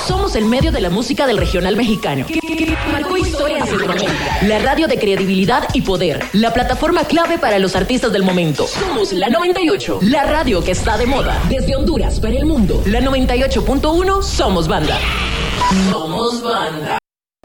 Somos el medio de la música del regional mexicano. Que marcó historia en Centroamérica. La radio de credibilidad y poder. La plataforma clave para los artistas del momento. Somos la 98. La radio que está de moda. Desde Honduras para el mundo. La 98.1 Somos Banda. Somos Banda.